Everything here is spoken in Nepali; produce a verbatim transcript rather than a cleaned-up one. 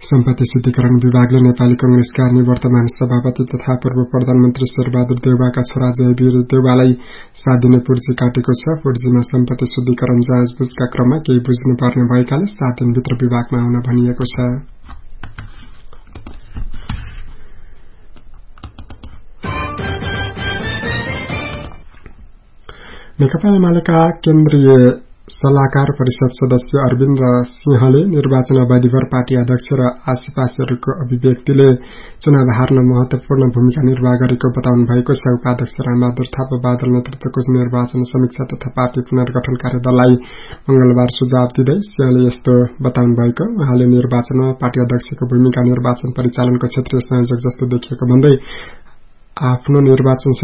सम्पत्ति शुद्धिकरण विभागले नेपाली कांग्रेसका निवर्तमान सभापति तथा पूर्व प्रधानमन्त्री शेरबहादुर देउवाका छोरा जयवीर देउवालाई सात दिने पूर्जी काटेको छ। पूर्जीमा सम्पत्ति शुद्धिकरण जायज बुझका क्रममा केही बुझ्नुपर्ने भएकाले सात दिनभित्र विभागमा आउन भनिएको छ। नेकपा एमालेका केन्द्रीय सल्लाहकार परिषद सदस्य अरविन्द सिंहले निर्वाचन अवधिभर पार्टी अध्यक्ष र आसेपासेहरूको अभिव्यक्तिले चुनाव हार्न महत्वपूर्ण भूमिका निर्वाह गरेको बताउनु भएको छ। उपाध्यक्ष रामबहादुर थापा बादल नेतृत्वको निर्वाचन समीक्षा तथा पार्टी पुनर्गठन कार्यदललाई मंगलबार सुझाव दिँदै सिंहले यस्तो बताउनु भएको। उहाँले निर्वाचनमा पार्टी अध्यक्षको भूमिका निर्वाचन परिचालनको क्षेत्रीय संयोजक जस्तो देखिएको भन्दै आफ्नो निर्वाचन